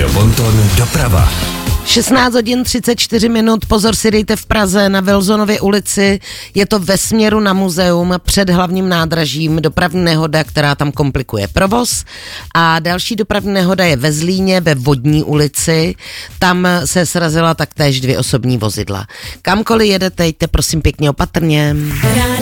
Radio Bonton doprava. 16 hodin 34 minut, pozor si dejte v Praze na Wilsonově ulici, je to ve směru na muzeum před hlavním nádražím, dopravní nehoda, která tam komplikuje provoz, a další dopravní nehoda je ve Zlíně ve Vodní ulici, tam se srazila taktéž 2 osobní vozidla. Kamkoliv jedete, jděte prosím pěkně opatrně.